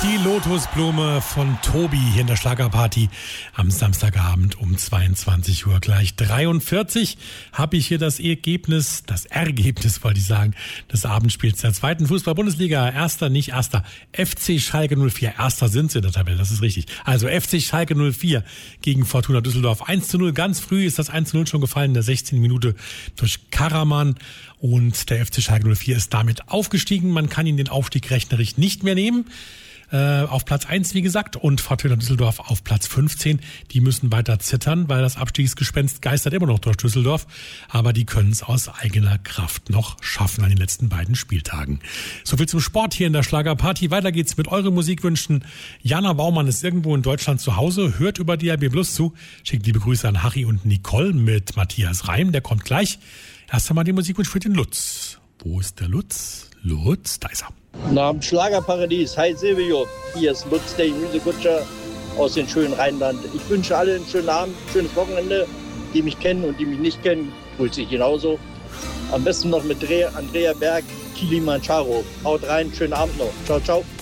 Die Lotusblume von Tobi hier in der Schlagerparty am Samstagabend um 22 Uhr gleich 43 habe ich hier das Ergebnis wollte ich sagen, des Abendspiels der zweiten Fußball-Bundesliga. Erster, nicht erster. FC Schalke 04. Erster sind sie in der Tabelle, das ist richtig. Also FC Schalke 04 gegen Fortuna Düsseldorf. 1:0, ganz früh ist das 1:0 schon gefallen in der 16. Minute durch Karaman. Und der FC Schalke 04 ist damit aufgestiegen. Man kann ihn den Aufstieg rechnerisch nicht mehr nehmen. Auf Platz 1, wie gesagt, und Fortuna Düsseldorf auf Platz 15. Die müssen weiter zittern, weil das Abstiegsgespenst geistert immer noch durch Düsseldorf. Aber die können es aus eigener Kraft noch schaffen an den letzten beiden Spieltagen. Soviel zum Sport hier in der Schlagerparty. Weiter geht's mit euren Musikwünschen. Jana Baumann ist irgendwo in Deutschland zu Hause, hört über DAB Plus zu. Schickt liebe Grüße an Harry und Nicole mit Matthias Reim, der kommt gleich. Erst einmal den Musikwunsch für den Lutz. Wo ist der Lutz? Lutz, da ist er. Nach dem Schlagerparadies, hi Silvio, hier ist Lutz, der Gemüsekutscher aus dem schönen Rheinland. Ich wünsche allen einen schönen Abend, schönes Wochenende. Die mich kennen und die mich nicht kennen, grüße ich genauso. Am besten noch mit Andrea Berg, Kilimanjaro. Haut rein, schönen Abend noch. Ciao, ciao.